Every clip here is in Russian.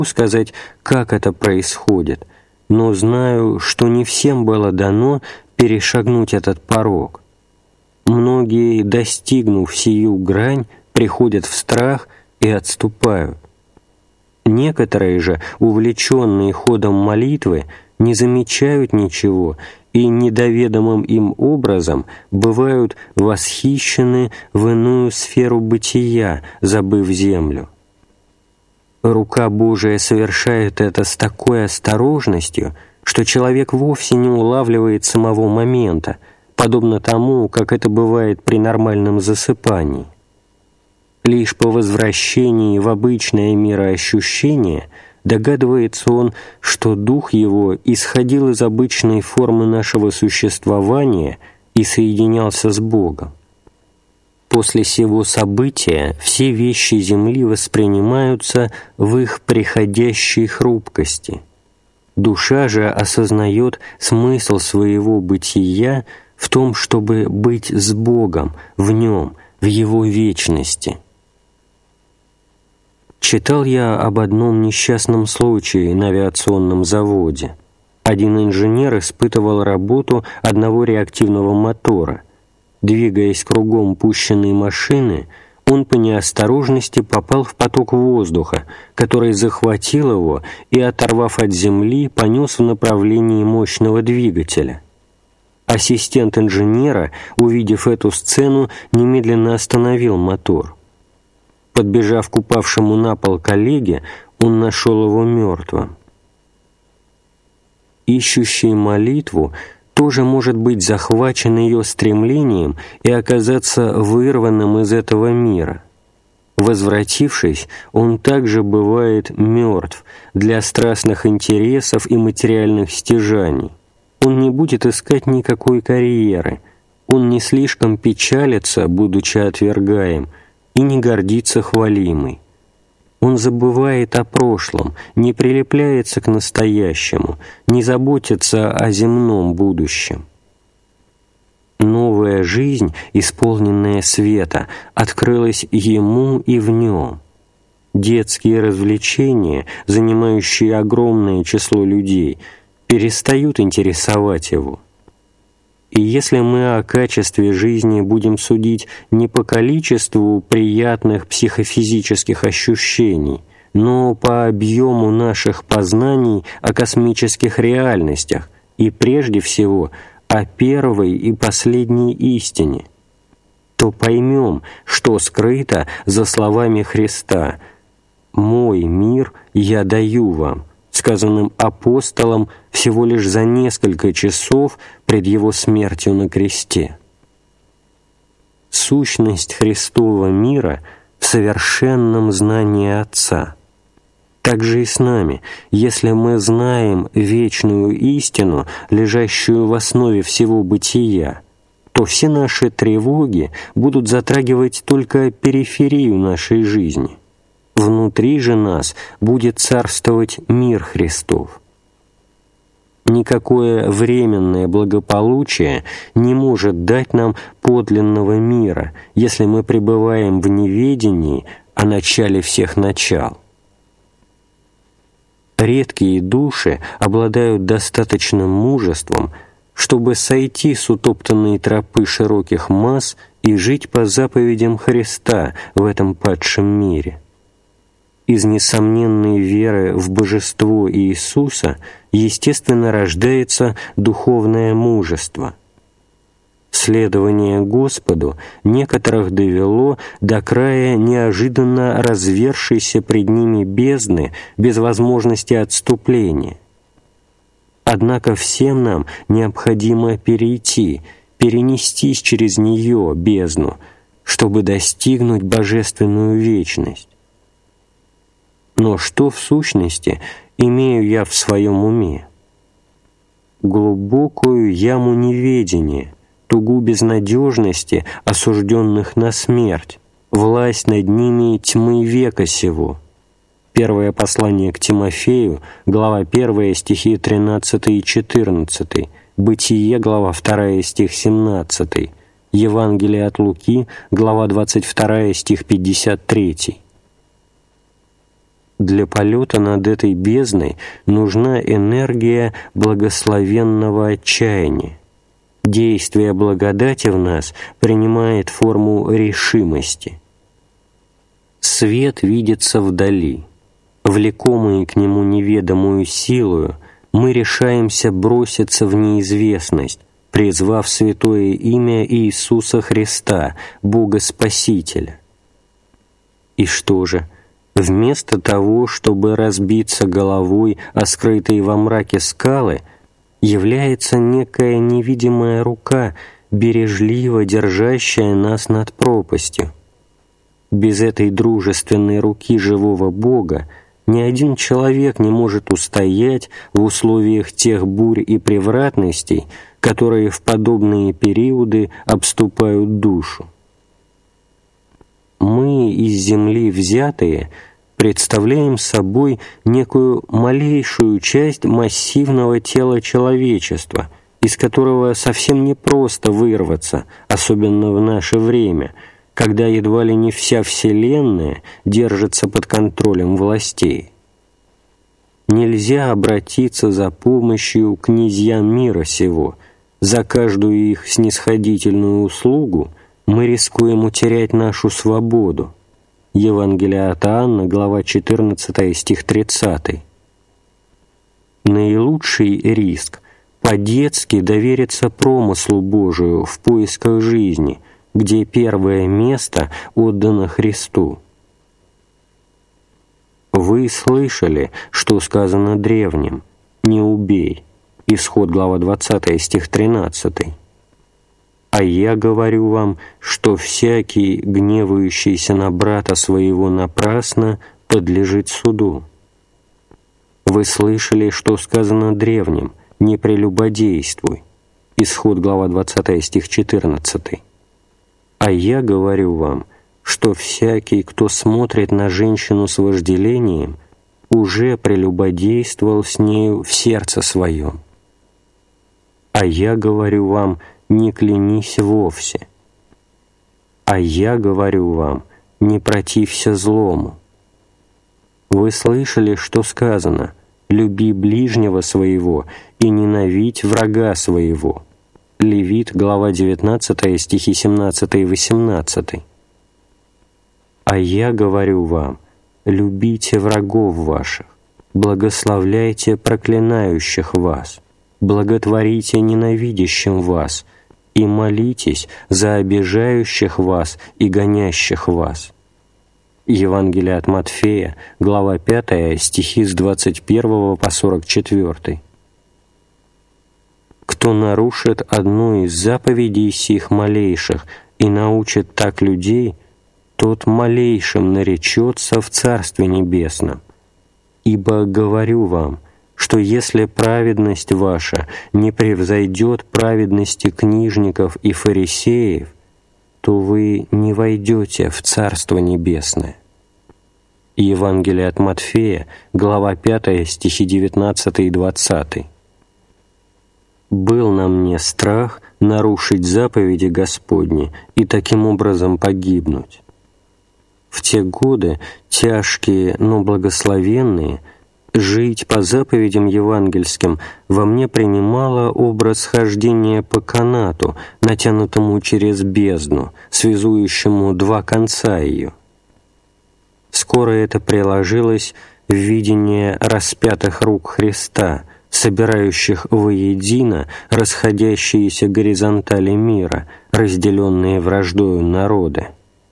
сказать, как это происходит, но знаю, что не всем было дано перешагнуть этот порог. Многие, достигнув сию грань, приходят в страх и отступают. Некоторые же, увлеченные ходом молитвы, не замечают ничего и недоведомым им образом бывают восхищены в иную сферу бытия, забыв землю. Рука Божия совершает это с такой осторожностью, что человек вовсе не улавливает самого момента, подобно тому, как это бывает при нормальном засыпании. Лишь по возвращении в обычное мироощущение догадывается он, что дух его исходил из обычной формы нашего существования и соединялся с Богом. После сего события все вещи земли воспринимаются в их приходящей хрупкости. Душа же осознает смысл своего бытия в том, чтобы быть с Богом, в Нем, в Его вечности. Читал я об одном несчастном случае на авиационном заводе. Один инженер испытывал работу одного реактивного мотора. Двигаясь кругом пущенной машины, он по неосторожности попал в поток воздуха, который захватил его и, оторвав от земли, понес в направлении мощного двигателя. Ассистент инженера, увидев эту сцену, немедленно остановил мотор. Подбежав к упавшему на пол коллеге, он нашел его мертвым. Ищущий молитву тоже может быть захвачен ее стремлением и оказаться вырванным из этого мира. Возвратившись, он также бывает мертв для страстных интересов и материальных стяжаний. Он не будет искать никакой карьеры, он не слишком печалится, будучи отвергаем, и не гордится хвалимой. Он забывает о прошлом, не прилепляется к настоящему, не заботится о земном будущем. Новая жизнь, исполненная света, открылась ему и в нем. Детские развлечения, занимающие огромное число людей, перестают интересовать его. И если мы о качестве жизни будем судить не по количеству приятных психофизических ощущений, но по объему наших познаний о космических реальностях и прежде всего о первой и последней истине, то поймем, что скрыто за словами Христа «Мой мир я даю вам», сказанным апостолом всего лишь за несколько часов пред его смертью на кресте. Сущность Христова мира в совершенном знании Отца. Так же и с нами, если мы знаем вечную истину, лежащую в основе всего бытия, то все наши тревоги будут затрагивать только периферию нашей жизни. Внутри же нас будет царствовать мир Христов. Никакое временное благополучие не может дать нам подлинного мира, если мы пребываем в неведении о начале всех начал. Редкие души обладают достаточным мужеством, чтобы сойти с утоптанной тропы широких масс и жить по заповедям Христа в этом падшем мире. Из несомненной веры в божество Иисуса естественно рождается духовное мужество. Следование Господу некоторых довело до края неожиданно развершейся пред ними бездны без возможности отступления. Однако всем нам необходимо перенестись через нее, бездну, чтобы достигнуть божественную вечность. Но что в сущности имею я в своем уме? Глубокую яму неведения, тугу безнадежности, осужденных на смерть, власть над ними тьмы века сего. Первое послание к Тимофею, глава 1, стихи 13 и 14, Бытие, глава 2, стих 17, Евангелие от Луки, глава 22, стих 53. Для полета над этой бездной нужна энергия благословенного отчаяния. Действие благодати в нас принимает форму решимости. Свет видится вдали. Влекомые к нему неведомую силою, мы решаемся броситься в неизвестность, призвав святое имя Иисуса Христа, Бога Спасителя. И что же? Вместо того, чтобы разбиться головой о скрытые во мраке скалы, является некая невидимая рука, бережливо держащая нас над пропастью. Без этой дружественной руки живого Бога ни один человек не может устоять в условиях тех бурь и превратностей, которые в подобные периоды обступают душу. Мы, из земли взятые, представляем собой некую малейшую часть массивного тела человечества, из которого совсем непросто вырваться, особенно в наше время, когда едва ли не вся Вселенная держится под контролем властей. Нельзя обратиться за помощью к князьям мира сего. За каждую их снисходительную услугу мы рискуем утерять нашу свободу. Евангелие от Иоанна, глава 14, стих 30. Наилучший риск – по-детски довериться промыслу Божию в поисках жизни, где первое место отдано Христу. Вы слышали, что сказано древним: «Не убей». Исход, глава 20, стих 13. «А я говорю вам, что всякий, гневающийся на брата своего напрасно, подлежит суду». Вы слышали, что сказано древним: «Не прелюбодействуй». Исход, глава 20, стих 14. «А я говорю вам, что всякий, кто смотрит на женщину с вожделением, уже прелюбодействовал с нею в сердце своем. А я говорю вам, не клянись вовсе. А я говорю вам, не протився злому. Вы слышали, что сказано: люби ближнего своего и ненавидь врага своего». Левит, глава 19, стихи 17 и 18. «А я говорю вам, любите врагов ваших, благословляйте проклинающих вас, благотворите ненавидящим вас и молитесь за обижающих вас и гонящих вас». Евангелие от Матфея, глава 5, стихи с 21 по 44. «Кто нарушит одну из заповедей сих малейших и научит так людей, тот малейшим наречется в Царстве Небесном. Ибо говорю вам, что если праведность ваша не превзойдет праведности книжников и фарисеев, то вы не войдете в Царство Небесное». Евангелие от Матфея, глава 5, стихи 19 и 20. «Был на мне страх нарушить заповеди Господни и таким образом погибнуть. В те годы, тяжкие, но благословенные, жить по заповедям евангельским во мне принимало образ хождения по канату, натянутому через бездну, связующему два конца ее. Скоро это приложилось в видение распятых рук Христа, собирающих воедино расходящиеся горизонтали мира, разделенные враждою народы.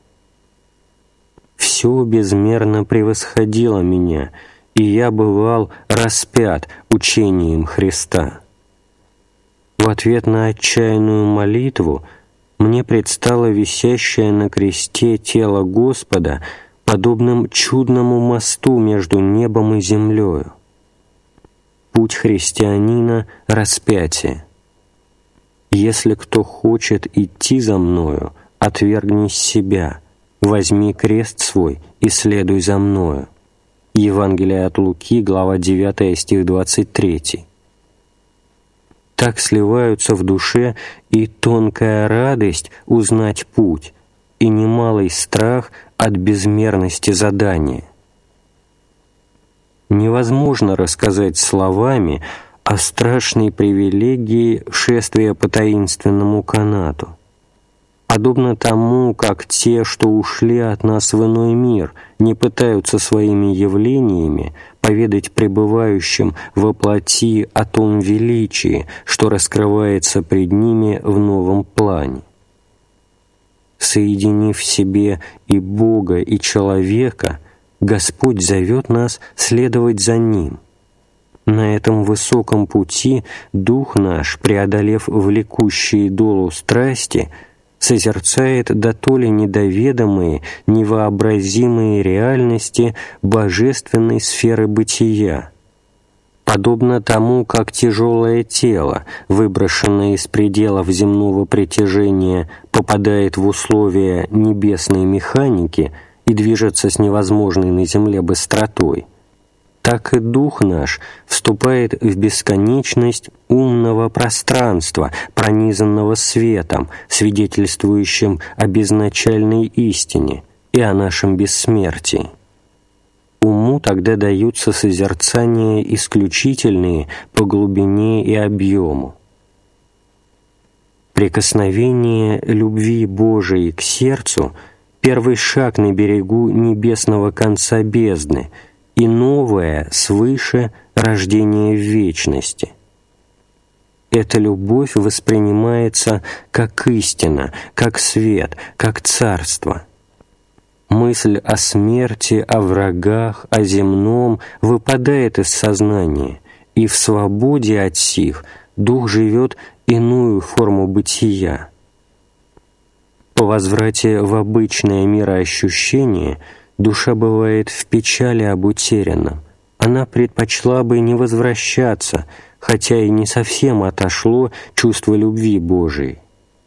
Все безмерно превосходило меня, и я бывал распят учением Христа. В ответ на отчаянную молитву мне предстало висящее на кресте тело Господа, подобным чудному мосту между небом и землею. Путь христианина — распятие. Если кто хочет идти за мною, отвергнись себя, возьми крест свой и следуй за мною. Евангелие от Луки, глава 9, стих 23. Так сливаются в душе и тонкая радость узнать путь, и немалый страх от безмерности задания. невозможно рассказать словами о страшной привилегии шествия по таинственному канату. Подобно тому, как те, что ушли от нас в иной мир, не пытаются своими явлениями поведать пребывающим во плоти о том величии, что раскрывается пред ними в новом плане. Соединив в себе и Бога, и человека, Господь зовет нас следовать за Ним. На этом высоком пути Дух наш, преодолев влекущие долу страсти, созерцает дотоле недоведомые, невообразимые реальности божественной сферы бытия, подобно тому, как тяжелое тело, выброшенное из пределов земного притяжения, попадает в условия небесной механики и движется с невозможной на земле быстротой, так и Дух наш вступает в бесконечность умного пространства, пронизанного светом, свидетельствующим о безначальной истине и о нашем бессмертии. Уму тогда даются созерцания исключительные по глубине и объему. Прикосновение любви Божией к сердцу – первый шаг на берегу небесного конца бездны – и новое свыше рождение в вечности. Эта любовь воспринимается как истина, как свет, как царство. Мысль о смерти, о врагах, о земном выпадает из сознания, и в свободе от сих дух живет иную форму бытия. По возврате в обычное мироощущение душа бывает в печали об утерянном. Она предпочла бы не возвращаться, хотя и не совсем отошло чувство любви Божией.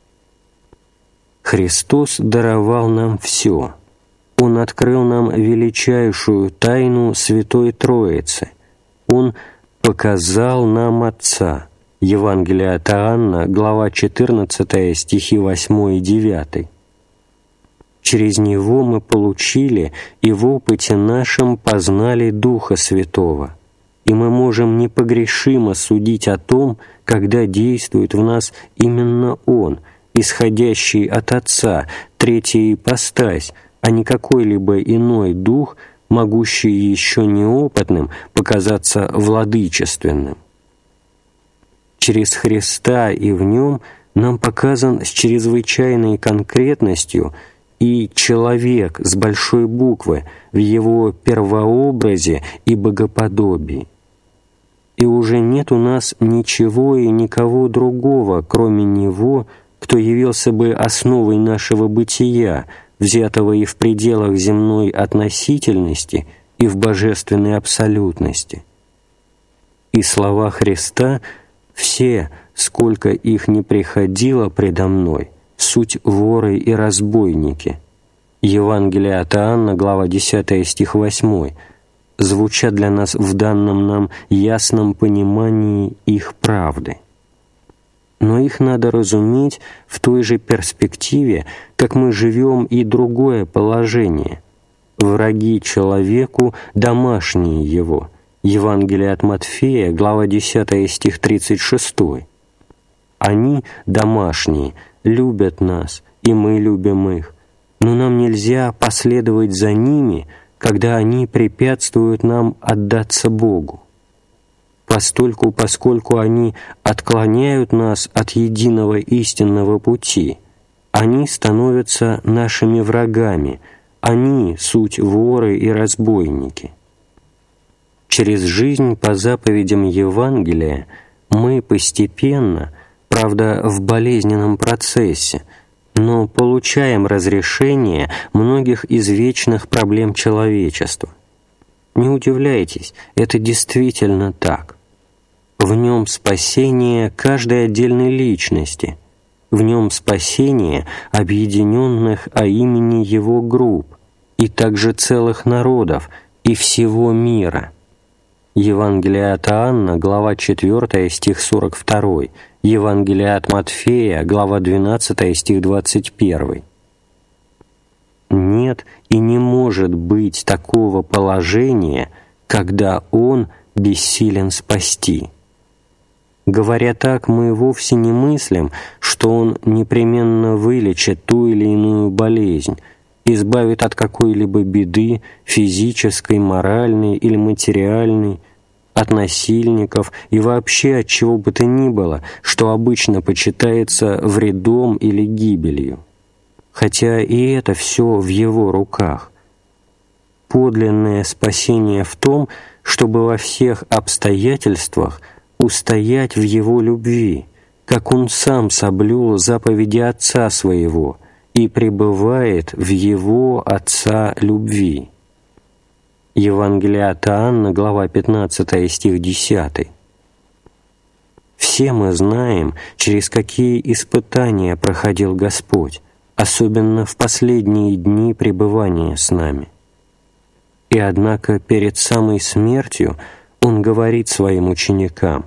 Христос даровал нам все. Он открыл нам величайшую тайну Святой Троицы. Он показал нам Отца. Евангелие от Иоанна, глава 14, стихи 8 и 9. Через Него мы получили и в опыте нашем познали Духа Святого, и мы можем непогрешимо судить о том, когда действует в нас именно Он, исходящий от Отца, третья ипостась, а не какой-либо иной дух, могущий еще неопытным показаться владычественным. Через Христа и в Нем нам показан с чрезвычайной конкретностью и человек с большой буквы в его первообразе и богоподобии. И уже нет у нас ничего и никого другого, кроме Него, кто явился бы основой нашего бытия, взятого и в пределах земной относительности, и в божественной абсолютности. И слова Христа «все, сколько их не приходило предо мной, суть воры и разбойники». Евангелие от Иоанна, глава 10, стих 8, звучат для нас в данном нам ясном понимании их правды. Но их надо разуметь в той же перспективе, как мы живем и другое положение. Враги человеку, домашние его. Евангелие от Матфея, глава 10, стих 36. Они, домашние, любят нас, и мы любим их, но нам нельзя последовать за ними, когда они препятствуют нам отдаться Богу. Поскольку они отклоняют нас от единого истинного пути, они становятся нашими врагами, они — суть воры и разбойники. Через жизнь по заповедям Евангелия мы постепенно, правда, в болезненном процессе, но получаем разрешение многих извечных проблем человечества. Не удивляйтесь, это действительно так. В нем спасение каждой отдельной личности, в нем спасение объединенных о имени Его групп, и также целых народов, и всего мира. Евангелие от Иоанна, глава 4, стих 42, Евангелие от Матфея, глава 12, стих 21. Нет и не может быть такого положения, когда Он бессилен спасти. Говоря так, мы вовсе не мыслим, что Он непременно вылечит ту или иную болезнь, избавит от какой-либо беды физической, моральной или материальной, от насильников и вообще от чего бы то ни было, что обычно почитается вредом или гибелью. Хотя и это все в Его руках. Подлинное спасение в том, чтобы во всех обстоятельствах устоять в Его любви, как Он Сам соблюл заповеди Отца Своего и пребывает в Его Отца любви. Евангелие от Иоанна, глава 15, стих 10. Все мы знаем, через какие испытания проходил Господь, особенно в последние дни пребывания с нами. И однако перед самой смертью Он говорит Своим ученикам: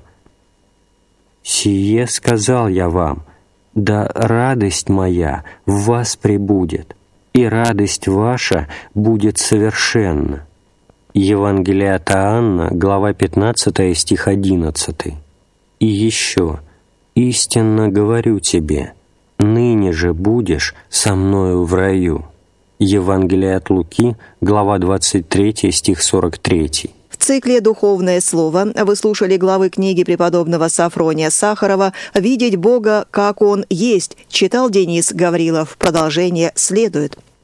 «Сие сказал я вам, да радость Моя в вас пребудет, и радость ваша будет совершенна». Евангелие от Иоанна, глава 15, стих 11. «И еще, истинно говорю тебе, ныне же будешь со мною в раю». Евангелие от Луки, глава 23, стих 43. В цикле «Духовное слово» вы слушали главы книги преподобного Сафрония Сахарова «Видеть Бога, как Он есть», читал Денис Гаврилов. Продолжение следует.